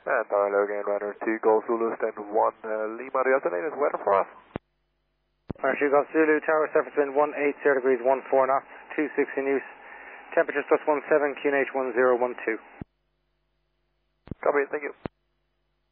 And Tower again, runner 2, Golf Zulu, stand 1, Lima. The other latest weather for us? Runner 2, Golf Zulu, tower surface wind 180 degrees, 14 knots, 26 in use. Temperatures +17, QNH 1012. Copy, thank you.